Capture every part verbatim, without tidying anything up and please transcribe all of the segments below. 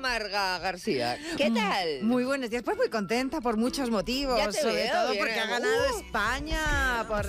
Marga García, ¿qué tal? Muy buenos días, pues muy contenta por muchos motivos, Ya te sobre veo, todo bien, porque ha uh. ganado España, por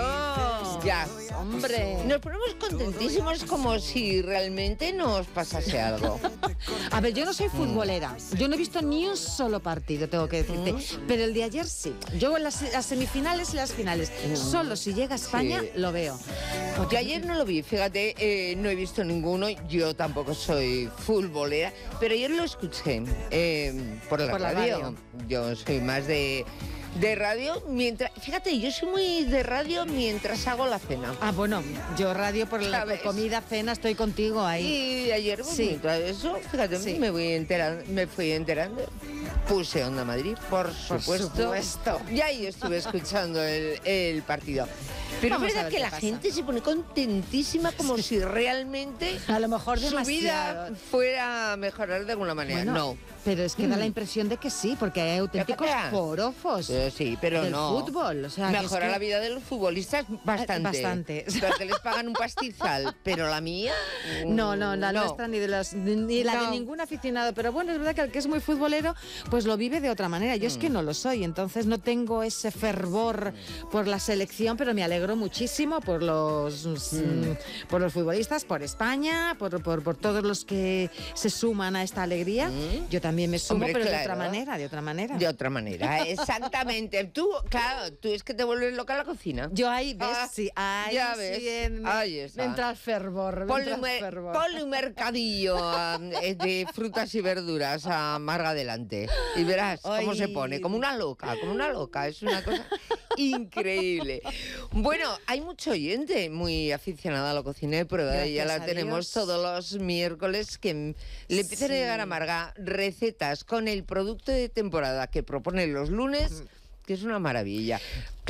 Dios. Ya, hombre. Nos ponemos contentísimos como si realmente nos pasase algo. A ver, yo no soy futbolera, yo no he visto ni un solo partido, tengo que decirte, Mm. pero el de ayer sí. Yo en las, las semifinales y las finales, solo si llega a España Sí. lo veo. Yo ayer no lo vi, fíjate, eh, no he visto ninguno, yo tampoco soy futbolera, pero ayer lo escuché eh, por la Por la radio. radio. Yo soy más de, de radio, mientras, fíjate, yo soy muy de radio mientras hago la cena. Ah, bueno, yo radio por la ¿Sabes? comida, cena, estoy contigo ahí. Y ayer, pues, Sí. mientras eso, fíjate, Sí. me, voy enterando, me fui enterando. Puse Onda Madrid, por supuesto. supuesto. Y ahí estuve escuchando el, el partido. Pero Vamos es a verdad ver que qué la pasa. gente se pone contentísima como si realmente A lo mejor su vida demasiado. fuera a mejorar de alguna manera. Bueno, no. pero es que da la impresión de que sí, porque hay auténticos Fíjate. forofos Eh, sí, pero del no. fútbol. O sea, que es Mejora que- la vida de los futbolistas bastante. Bastante. Porque les pagan un pastizal, pero la mía... No, no, la no. nuestra ni de los ni la No. de ningún aficionado. Pero bueno, es verdad que el que es muy futbolero, pues lo vive de otra manera. Yo es que no lo soy, entonces no tengo ese fervor por la selección, pero me alegro muchísimo por los mm, por los futbolistas, por España, por, por, por todos los que se suman a esta alegría. Mm. Yo también me sumo, Hombre, pero de claro. otra manera, de otra manera. De otra manera, exactamente. Tú, claro, tú es que te vuelves loca en la cocina. Yo ahí ves, Ah, sí, ahí ya sí, ves, en- ahí está. me entra el fervor, me Ponle entra un, el mer- fervor. ponle un mercadillo ah, eh, de frutas y verduras a Marga adelante y verás cómo Ay. se pone, como una loca, como una loca, es una cosa increíble. Bueno, hay mucho oyente muy aficionado a la cocina de prueba y ya Gracias la a tenemos Dios. todos los miércoles que mm, le empiezan a Sí. llegar a Marga recetas con el producto de temporada que propone los lunes, que es una maravilla.